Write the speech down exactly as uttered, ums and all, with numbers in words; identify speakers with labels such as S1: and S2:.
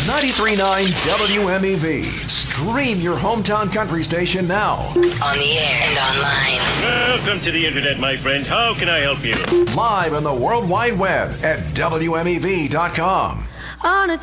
S1: ninety-three point nine W M E V. Stream your hometown country station now.
S2: On the air and online.
S3: Welcome to the internet, my friend. How can I help you?
S1: Live on the World Wide Web at W M E V dot com.
S4: On a